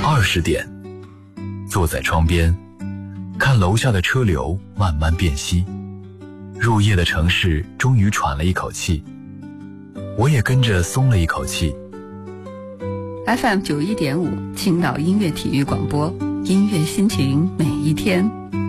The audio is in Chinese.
20点，坐在窗边，看楼下的车流慢慢变稀，入夜的城市终于喘了一口气，我也跟着松了一口气。 FM91.5青岛音乐体育广播，音乐心情每一天。